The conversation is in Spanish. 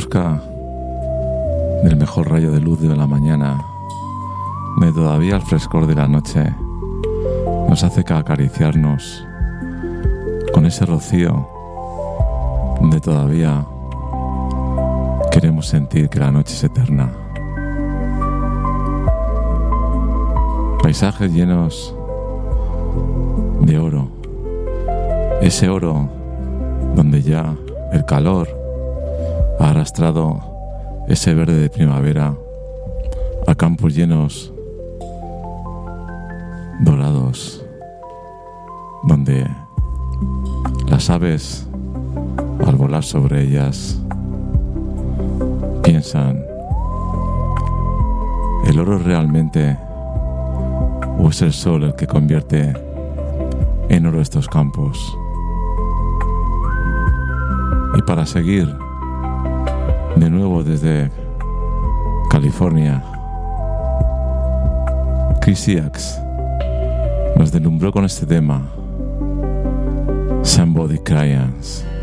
busca del mejor rayo de luz de la mañana, de todavía el frescor de la noche, nos hace acariciarnos con ese rocío de todavía queremos sentir que la noche es eterna. Paisajes llenos de oro, ese oro donde ya el calor ha arrastrado ese verde de primavera a campos llenos dorados, donde las aves al volar sobre ellas piensan: ¿el oro realmente o es el sol el que convierte en oro estos campos? Y para seguir de nuevo desde California, Chris Iax nos deslumbró con este tema, Somebody Crying.